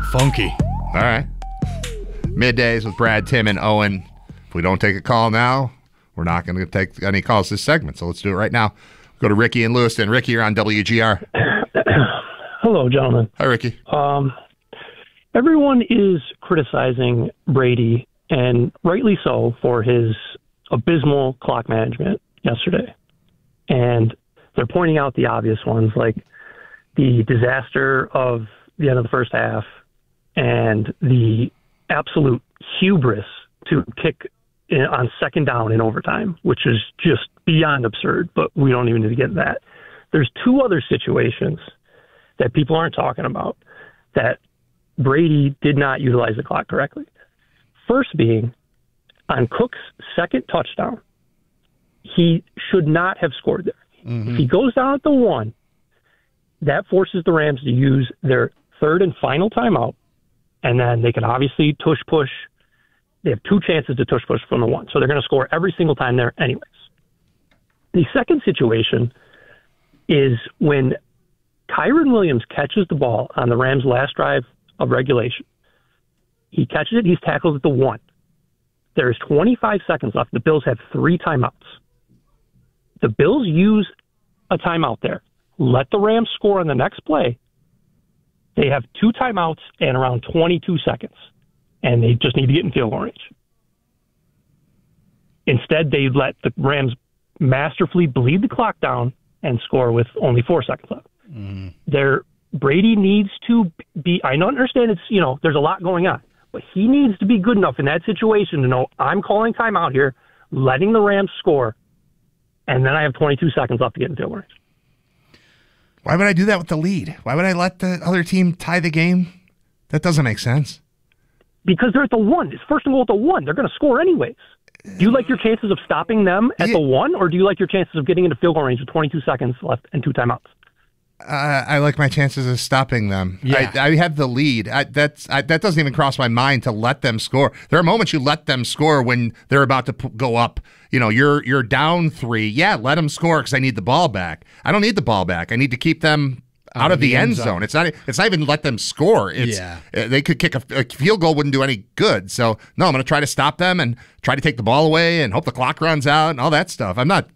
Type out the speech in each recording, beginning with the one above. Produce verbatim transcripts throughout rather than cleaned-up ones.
Funky. All right. Middays with Brad, Tim, and Owen. If we don't take a call now, we're not going to take any calls this segment, so let's do it right now. Go to Ricky in Lewiston. Ricky, you're on W G R. Hello, gentlemen. Hi, Ricky. Um, everyone is criticizing Brady, and rightly so, for his abysmal clock management yesterday. And they're pointing out the obvious ones, like the disaster of the end of the first half and the absolute hubris to kick in, on second down in overtime, which is just beyond absurd, but we don't even need to get into that. There's two other situations that people aren't talking about that Brady did not utilize the clock correctly. First being, on Cook's second touchdown, he should not have scored there. Mm-hmm. If he goes down at the one, that forces the Rams to use their third and final timeout, and then they can obviously tush-push. They have two chances to tush-push from the one, so they're going to score every single time there anyways. The second situation is when Kyren Williams catches the ball on the Rams' last drive of regulation. He catches it, he's tackled at the one. There's twenty-five seconds left. The Bills have three timeouts. The Bills use a timeout there. Let the Rams score on the next play. They have two timeouts and around twenty-two seconds, and they just need to get in field goal range. Instead, they let the Rams masterfully bleed the clock down and score with only four seconds left. Mm. Their Brady needs to be, I don't understand it's, you know, there's a lot going on, but he needs to be good enough in that situation to know I'm calling timeout here, letting the Rams score, and then I have twenty-two seconds left to get in field goal range. Why would I do that with the lead? Why would I let the other team tie the game? That doesn't make sense. Because they're at the one. It's first and goal at the one. They're going to score anyways. Do you like your chances of stopping them at yeah. the one, or do you like your chances of getting into field goal range with twenty-two seconds left and two timeouts? Uh, I like my chances of stopping them. Yeah. I, I have the lead. I, that's I, that doesn't even cross my mind to let them score. There are moments you let them score when they're about to p- go up. You know, you're you're down three. Yeah, let them score because I need the ball back. I don't need the ball back. I need to keep them out, out of the, the end zone. zone. It's not. It's not even let them score. It's, yeah. They could kick a, a field goal. Wouldn't do any good. So no, I'm going to try to stop them and try to take the ball away and hope the clock runs out and all that stuff. I'm not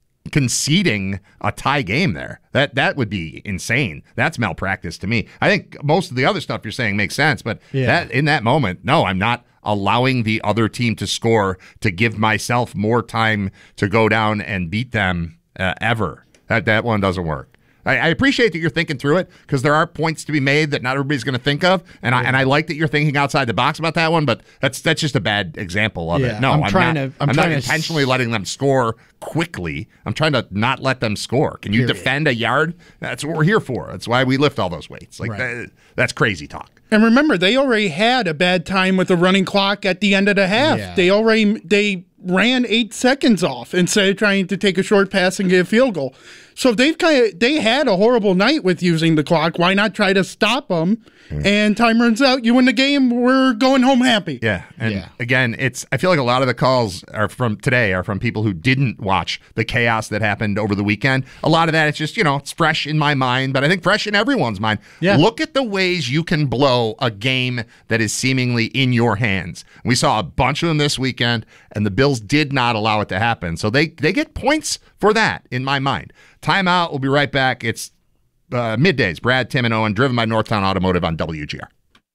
conceding a tie game there. That that would be insane. That's malpractice to me. I think most of the other stuff you're saying makes sense, but yeah. that in that moment, no, I'm not allowing the other team to score to give myself more time to go down and beat them uh, ever. That that one doesn't work. I, I appreciate that you're thinking through it because there are points to be made that not everybody's going to think of, and I and I like that you're thinking outside the box about that one. But that's that's just a bad example of yeah, it. No, I'm, I'm trying not. to. I'm, I'm trying not to intentionally s- letting them score quickly. I'm trying to not let them score. Can you Period. defend a yard? That's what we're here for. That's why we lift all those weights. Like right. that, that's crazy talk. And remember, they already had a bad time with the running clock at the end of the half. Yeah. They already they ran eight seconds off instead of trying to take a short pass and get a field goal. So if they've kind of they had a horrible night with using the clock, why not try to stop them? Mm. And time runs out, you win the game. We're going home happy. Yeah, and yeah. again, it's I feel like a lot of the calls are from today are from people who didn't watch the chaos that happened over the weekend. A lot of that it's just you know it's fresh in my mind, but I think fresh in everyone's mind. Yeah. Look at the ways you can blow a game that is seemingly in your hands. We saw a bunch of them this weekend, and the Bills did not allow it to happen. So they they get points for that in my mind. Timeout. We'll be right back. It's uh, middays. Brad, Tim, and Owen, driven by Northtown Automotive on W G R.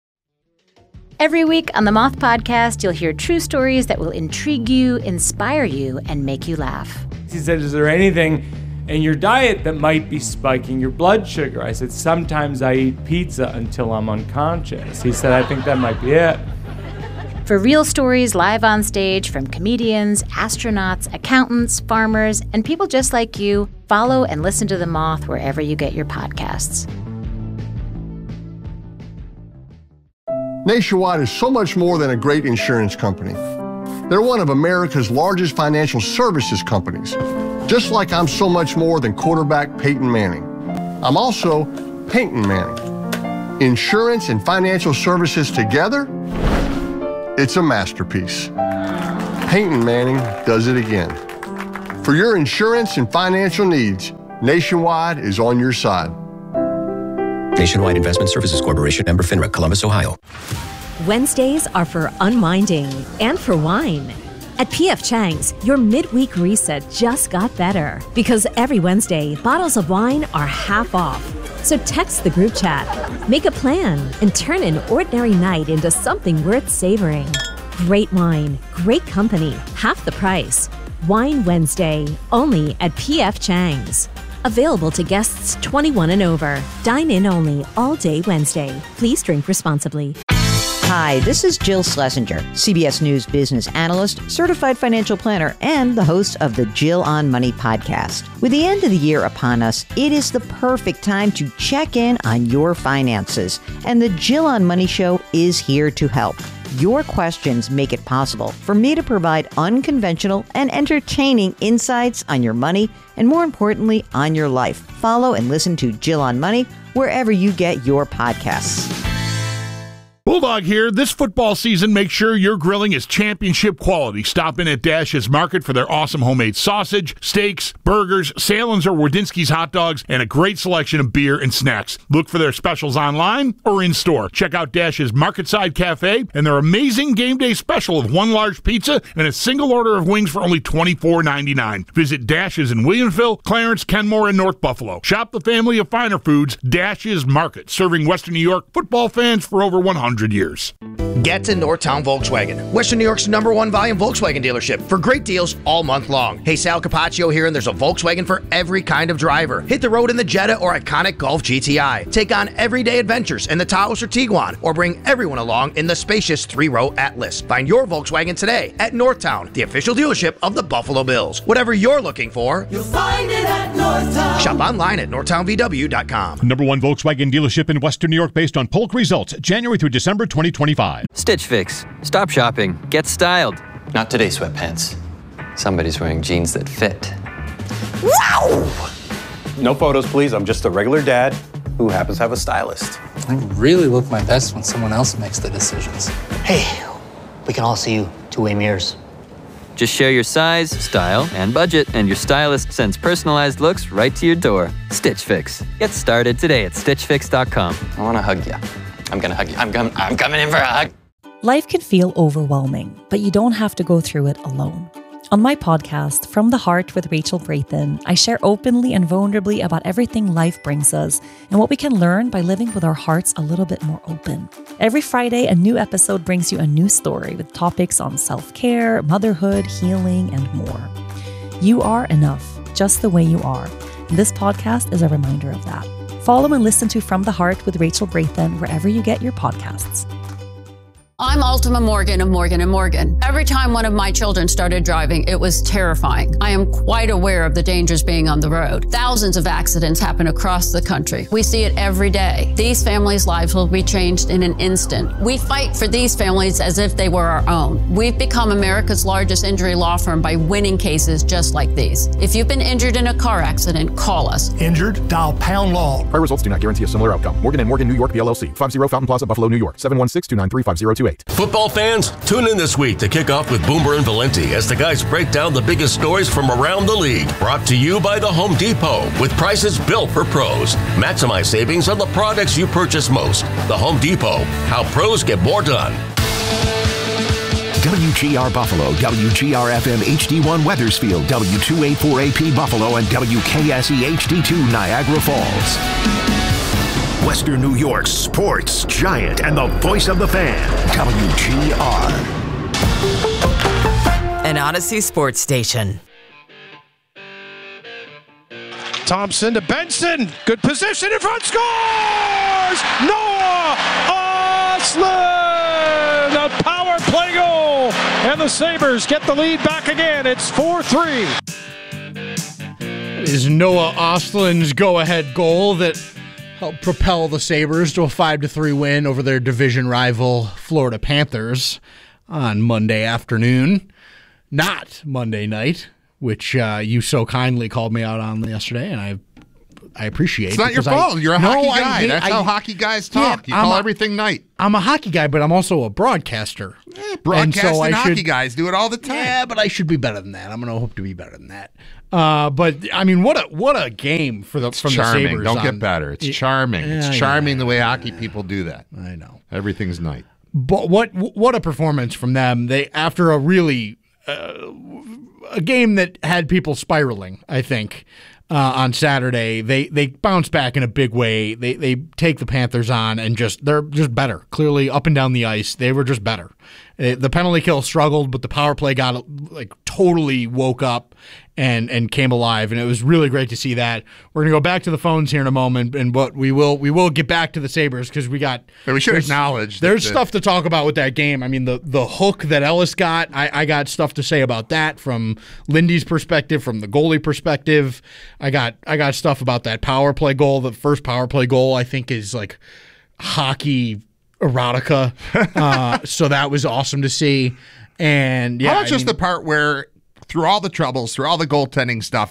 Every week on the Moth Podcast, you'll hear true stories that will intrigue you, inspire you, and make you laugh. He said, is there anything in your diet that might be spiking your blood sugar? I said, sometimes I eat pizza until I'm unconscious. He said, I think that might be it. For real stories live on stage from comedians, astronauts, accountants, farmers, and people just like you, follow and listen to The Moth wherever you get your podcasts. Nationwide is so much more than a great insurance company. They're one of America's largest financial services companies, just like I'm so much more than quarterback Peyton Manning. I'm also Peyton Manning. Insurance and financial services together, it's a masterpiece. Peyton Manning does it again. For your insurance and financial needs, Nationwide is on your side. Nationwide Investment Services Corporation, member FINRA, Columbus, Ohio. Wednesdays are for unwinding and for wine. At P F Chang's, your midweek reset just got better because every Wednesday, bottles of wine are half off. So text the group chat, make a plan, and turn an ordinary night into something worth savoring. Great wine, great company, half the price. Wine Wednesday, only at P F Chang's. Available to guests twenty-one and over. Dine in only all day Wednesday. Please drink responsibly. Hi, this is Jill Schlesinger, C B S News business analyst, certified financial planner, and the host of the Jill on Money podcast. With the end of the year upon us, it is the perfect time to check in on your finances. And the Jill on Money show is here to help. Your questions make it possible for me to provide unconventional and entertaining insights on your money and, more importantly, on your life. Follow and listen to Jill on Money wherever you get your podcasts. Bulldog here. This football season, make sure your grilling is championship quality. Stop in at Dash's Market for their awesome homemade sausage, steaks, burgers, Salen's or Wardinski's hot dogs, and a great selection of beer and snacks. Look for their specials online or in store. Check out Dash's Marketside Cafe and their amazing game day special of one large pizza and a single order of wings for only twenty-four ninety-nine. Visit Dash's in Williamsville, Clarence, Kenmore, and North Buffalo. Shop the family of finer foods, Dash's Market, serving Western New York football fans for over one hundred years. Get to Northtown Volkswagen, Western New York's number one volume Volkswagen dealership, for great deals all month long. Hey, Sal Capaccio here, and there's a Volkswagen for every kind of driver. Hit the road in the Jetta or iconic Golf G T I. Take on everyday adventures in the Taos or Tiguan, or bring everyone along in the spacious three-row Atlas. Find your Volkswagen today at Northtown, the official dealership of the Buffalo Bills. Whatever you're looking for, you'll find it at Northtown. Shop online at northtown v w dot com. Number one Volkswagen dealership in Western New York based on Polk results, January through December twenty twenty-five. Stitch Fix. Stop shopping. Get styled. Not today, sweatpants. Somebody's wearing jeans that fit. Wow! No photos, please. I'm just a regular dad who happens to have a stylist. I really look my best when someone else makes the decisions. Hey, we can all see you two-way mirrors. Just share your size, style, and budget, and your stylist sends personalized looks right to your door. Stitch Fix. Get started today at stitch fix dot com. I want to hug you. I'm going to hug you. I'm, com- I'm coming in for a hug. Life can feel overwhelming, but you don't have to go through it alone. On my podcast, From the Heart with Rachel Brathen, I share openly and vulnerably about everything life brings us and what we can learn by living with our hearts a little bit more open. Every Friday, a new episode brings you a new story with topics on self-care, motherhood, healing, and more. You are enough, just the way you are. And this podcast is a reminder of that. Follow and listen to From the Heart with Rachel Brathen wherever you get your podcasts. I'm Ultima Morgan of Morgan and Morgan. Every time one of my children started driving, it was terrifying. I am quite aware of the dangers being on the road. Thousands of accidents happen across the country. We see it every day. These families' lives will be changed in an instant. We fight for these families as if they were our own. We've become America's largest injury law firm by winning cases just like these. If you've been injured in a car accident, call us. Injured? Dial pound law. Prior results do not guarantee a similar outcome. Morgan and Morgan, New York, P L L C. five oh Fountain Plaza, Buffalo, New York. seven one six, two nine three, five oh two eight. Football fans, tune in this week to kick off with Boomer and Valenti as the guys break down the biggest stories from around the league. Brought to you by the Home Depot with prices built for pros. Maximize savings on the products you purchase most. The Home Depot, how pros get more done. W G R Buffalo, W G R F M H D one Weathersfield, W two eighty-four A P Buffalo, and W K S E H D two Niagara Falls. Western New York's sports giant and the voice of the fan, W G R. An Odyssey Sports Station. Thompson to Benson. Good position in front. Scores! Noah Ostlund! A power play goal. And the Sabres get the lead back again. It's four three. It is Noah Ostlund's go-ahead goal that helped propel the Sabres to a five to three win over their division rival Florida Panthers on Monday afternoon. Not Monday night, which uh, you so kindly called me out on yesterday, and I I appreciate. It's not your because I- fault. You're a No, hockey I guy. hate- That's I- how hockey guys talk. Yeah, you call I'm a- everything night. I'm a hockey guy, but I'm also a broadcaster. Broadcast And so and I hockey should- guys do it all the time. Yeah, but I should be better than that. I'm going to hope to be better than that. Uh, but I mean, what a what a game for the It's from charming. the Sabres. Don't on- get better. It's Yeah, charming. It's yeah, charming the way hockey people do that. I know. Everything's night. But what what a performance from them! They after a really uh, a game that had people spiraling. I think uh, on Saturday they they bounce back in a big way. They they take the Panthers on and just they're just better. Clearly up and down the ice, they were just better. Uh, The penalty kill struggled, but the power play got like totally woke up and and came alive, and it was really great to see that. We're gonna go back to the phones here in a moment, and what we will we will get back to the Sabres because we got. But we should there's- acknowledge that There's the- stuff to talk about with that game. I mean, the the hook that Ellis got, I, I got stuff to say about that from Lindy's perspective, from the goalie perspective. I got I got stuff about that power play goal. The first power play goal, I think, is like hockey erotica. uh, so that was awesome to see. And yeah, How about I just mean- the part where, through all the troubles, through all the goaltending stuff,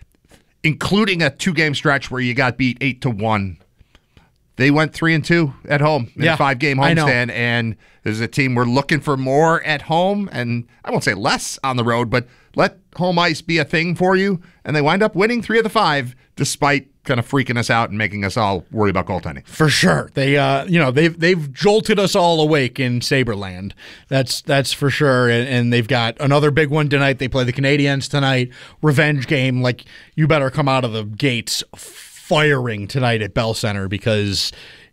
including a two-game stretch where you got beat eight to one, they went three and two at home in Yeah, a five-game I know. homestand, and there's a team we're looking for more at home, and I won't say less on the road, but let home ice be a thing for you, and they wind up winning three of the five, despite kind of freaking us out and making us all worry about goaltending. For sure, they uh, you know they've they've jolted us all awake in Saberland. That's that's for sure, and, and they've got another big one tonight. They play the Canadiens tonight, revenge game. Like you better come out of the gates firing tonight at Bell Center because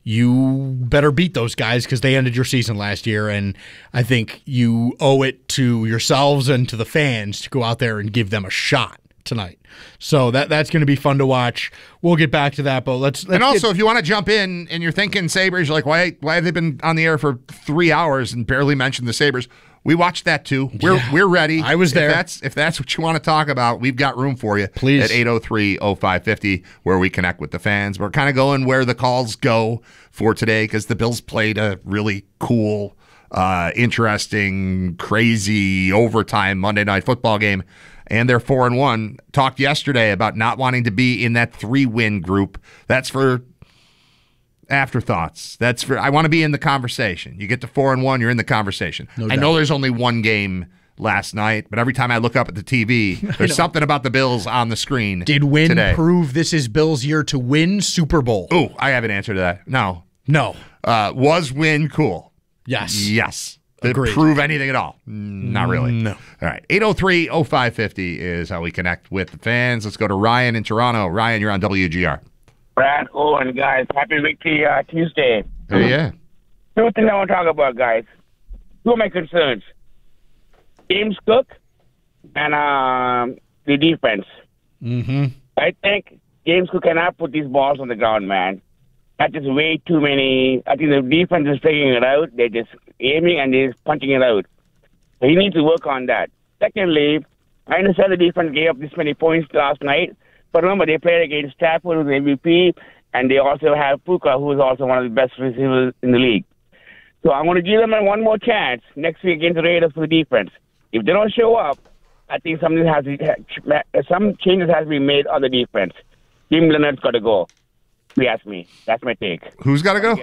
you better beat those guys because they ended your season last year, and I think you owe it to yourselves and to the fans to go out there and give them a shot tonight. So that that's going to be fun to watch. We'll get back to that, but let's, let's and also, get, if you want to jump in and you're thinking Sabres, you're like, why why have they been on the air for three hours and barely mentioned the Sabres? We watched that too. We're Yeah. we're ready. I was there. If that's if that's what you want to talk about, we've got room for you. Please. At eight oh three oh five fifty, where we connect with the fans. We're kind of going where the calls go for today because the Bills played a really cool, uh, interesting, crazy overtime Monday Night Football game. And they're four and one. Talked yesterday about not wanting to be in that three-win group. That's for afterthoughts. That's for I want to be in the conversation. You get to four and one, you're in the conversation. No I doubt. know there's only one game last night, but every time I look up at the T V, there's something about the Bills on the screen. Did win today. prove this is Bill's year to win Super Bowl? Oh, I have an answer to that. No. No. Uh, was win cool? Yes. Yes. Did it Agreed. prove anything at all? Not really. No. All right. eight oh three oh five fifty is how we connect with the fans. Let's go to Ryan in Toronto. Ryan, you're on W G R. Brad Owen, guys. Happy Victory uh, Tuesday. Oh, yeah. Two things I want to talk about, guys. Two of my concerns. James Cook and um, the defense. Mm-hmm. I think James Cook cannot put these balls on the ground, man. That is way too many. I think the defense is figuring it out. They're just aiming and they're just punching it out. So he needs to work on that. Secondly, I understand the defense gave up this many points last night, but remember, they played against Stafford, who's the M V P, and they also have Puka, who is also one of the best receivers in the league. So I'm going to give them one more chance next week against the Raiders for the defense. If they don't show up, I think something has to, some changes has to be made on the defense. Jim Leonard's got to go. If you ask me. That's my take. Who's got to go?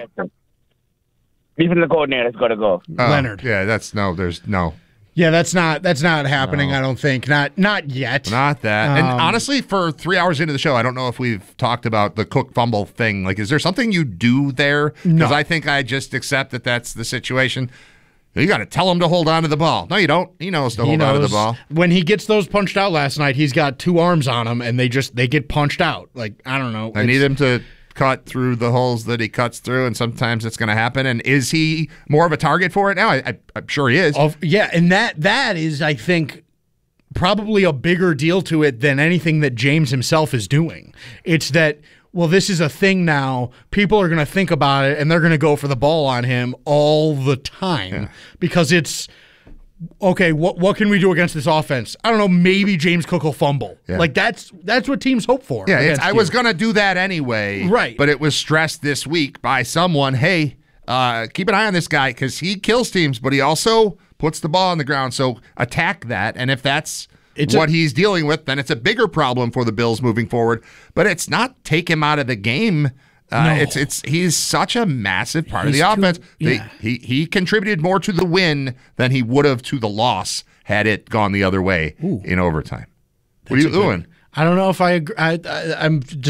Defensive coordinator's got to go. Oh, Leonard. Yeah, that's no, there's no. Yeah, that's not that's not happening. No. I don't think. Not not yet. Not that. and Um, honestly, for three hours into the show, I don't know if we've talked about the Cook fumble thing. Like, is there something you do there? Because No. I think I just accept that that's the situation. You got to tell him to hold on to the ball. No, you don't. He knows to He hold on to the knows ball. when he gets those punched out last night. He's got two arms on him, and they just they get punched out. Like I don't know. I It's- need him to cut through the holes that he cuts through, and sometimes it's going to happen. And is he more of a target for it now? I, I, I'm sure he is. Of, yeah, and that that is, I think, probably a bigger deal to it than anything that James himself is doing. It's that, well, this is a thing now. People are going to think about it, and they're going to go for the ball on him all the time Yeah. because it's, okay, what what can we do against this offense? I don't know, maybe James Cook will fumble. Yeah. Like, that's that's what teams hope for. Yeah, it's, against I you. was going to do that anyway. Right. But it was stressed this week by someone, hey, uh, keep an eye on this guy because he kills teams, but he also puts the ball on the ground. So attack that. And if that's It's what a- he's dealing with, then it's a bigger problem for the Bills moving forward. But it's not take him out of the game. Uh, No. It's it's he's such a massive part He's of the too- offense. They- yeah. he he contributed more to the win than he would have to the loss had it gone the other way in overtime. What are you That's a good- doing? I don't know if I agree. I, I, I'm